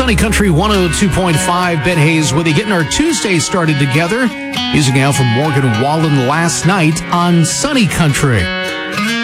Sunny Country 102.5. Ben Hayes with you, getting our Tuesday started together. Music out from Morgan Wallen, Last Night on Sunny Country.